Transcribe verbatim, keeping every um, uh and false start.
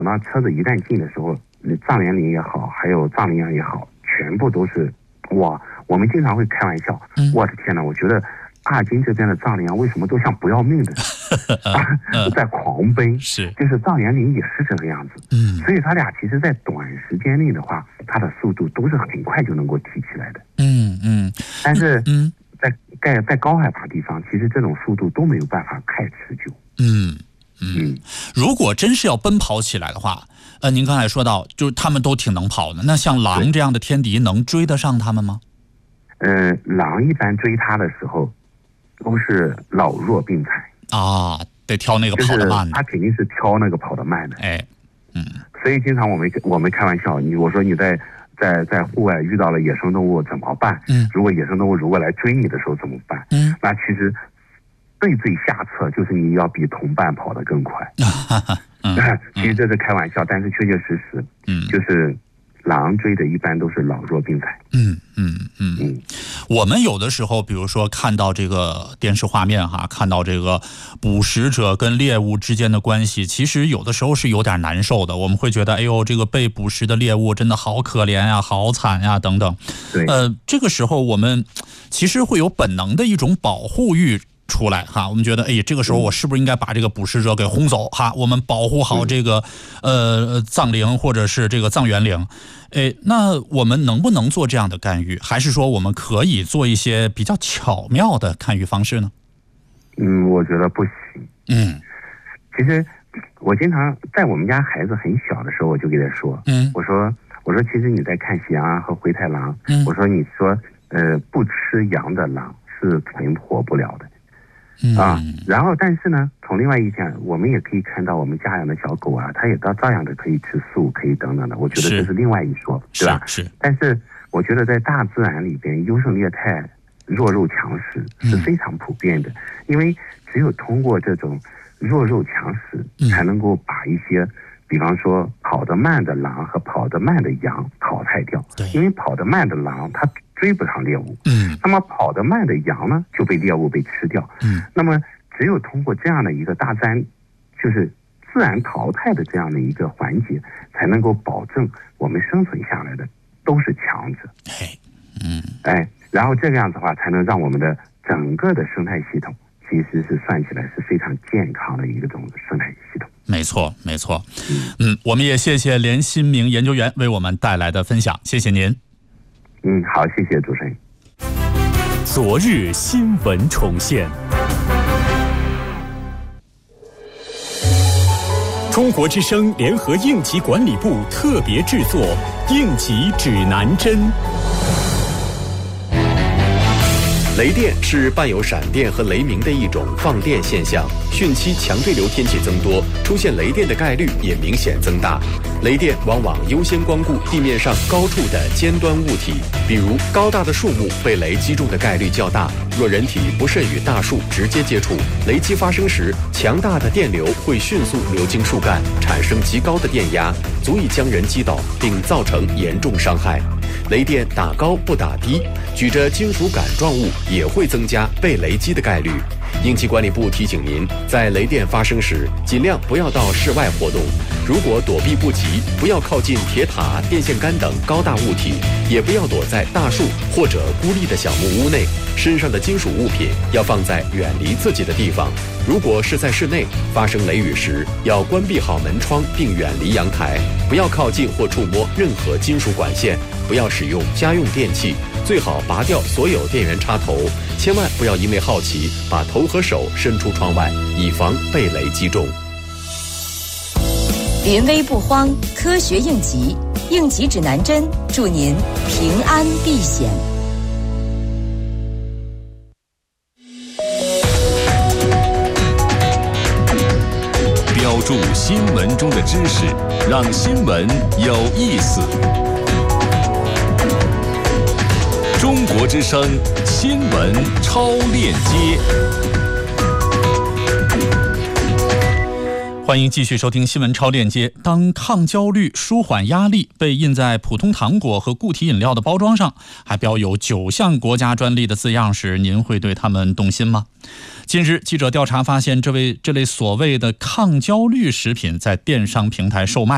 等到车子一旦进的时候，藏联林也好，还有藏羚羊也好，全部都是哇！我们经常会开玩笑，嗯、我的天哪！我觉得阿金这边的藏羚羊为什么都像不要命的，啊、在狂奔， 是， 就是藏联林也是这个样子。嗯，所以他俩其实，在短时间内的话，它的速度都是很快就能够提起来的。 嗯嗯， 但是嗯， 在在在高海拔地方，其实这种速度都没有办法太持久。 嗯。嗯，如果真是要奔跑起来的话，呃，您刚才说到，就是他们都挺能跑的，那像狼这样的天敌能追得上他们吗？ 呃，狼一般追它的时候，都是老弱病残啊，得挑那个跑得慢的， 他肯定是挑那个跑得慢的。 哎，嗯， 所以经常我们我们开玩笑，你我说你在在在户外遇到了野生动物怎么办？嗯，如果野生动物如果来追你的时候怎么办？嗯，那其实。最最下策就是你要比同伴跑得更快，嗯、其实这是开玩笑，但是确确实实，嗯，就是狼追的一般都是老弱病残。 嗯嗯嗯嗯，我们有的时候，比如说看到这个电视画面哈，看到这个捕食者跟猎物之间的关系，其实有的时候是有点难受的。我们会觉得，哎呦，这个被捕食的猎物真的好可怜呀、啊，好惨呀、啊，等等。 对， 呃，这个时候我们其实会有本能的一种保护欲。出来哈，我们觉得，哎，这个时候我是不是应该把这个捕食者给轰走哈？我们保护好这个呃藏羚或者是这个藏原羚，哎，那我们能不能做这样的干预？还是说我们可以做一些比较巧妙的干预方式呢？ 嗯，我觉得不行。 嗯， 其实我经常在我们家孩子很小的时候，我就给他说，嗯，我说我说其实你在看喜羊羊和灰太狼，嗯，我说你说呃不吃羊的狼是存活不了的。啊，然后但是呢，从另外一点，我们也可以看到，我们家养的小狗啊，它也照照样的可以吃素，可以等等的。我觉得这是另外一说，对吧？ 是。 但是我觉得在大自然里边，优胜劣汰、弱肉强食是非常普遍的，嗯、因为只有通过这种弱肉强食，嗯、才能够把一些，比方说跑得慢的狼和跑得慢的羊淘汰掉。 对， 因为跑得慢的狼它追不上猎物，嗯，那么跑得慢的羊呢就被猎物被吃掉，嗯，那么只有通过这样的一个大自然，就是自然淘汰的这样的一个环节，才能够保证我们生存下来的都是强者， 哎，嗯， 哎，然后这个样子的话，才能让我们的整个的生态系统其实是算起来是非常健康的一个种生态系统。 没错，没错，嗯嗯，我们也谢谢连新明研究员为我们带来的分享，谢谢您。 嗯，好，谢谢主持人。 昨日新闻重现。中国之声联合应急管理部特别制作《应急指南针》。 雷电是伴有闪电和雷鸣的一种放电现象，汛期强对流天气增多，出现雷电的概率也明显增大。雷电往往优先光顾地面上高处的尖端物体，比如高大的树木被雷击中的概率较大。若人体不慎与大树直接接触，雷击发生时，强大的电流会迅速流经树干，产生极高的电压，足以将人击倒，并造成严重伤害。雷电打高不打低，举着金属杆状物也会增加被雷击的概率。应急管理部提醒您，在雷电发生时，尽量不要到室外活动。如果躲避不及，不要靠近铁塔、电线杆等高大物体，也不要躲在大树或者孤立的小木屋内。身上的金属物品要放在远离自己的地方。如果是在室内，发生雷雨时，要关闭好门窗并远离阳台，不要靠近或触摸任何金属管线，不要使用家用电器，最好拔掉所有电源插头，千万不要因为好奇把头和手伸出窗外，以防被雷击中。 临危不慌，科学应急，应急指南针，祝您平安避险。 标注新闻中的知识，让新闻有意思。中国之声新闻超链接， 欢迎继续收听新闻超链接。当抗焦虑、舒缓压力被印在普通糖果和固体饮料的包装上，还标有九项国家专利的字样时，您会对他们动心吗？近日，记者调查发现，这位这类所谓的抗焦虑食品在电商平台售卖。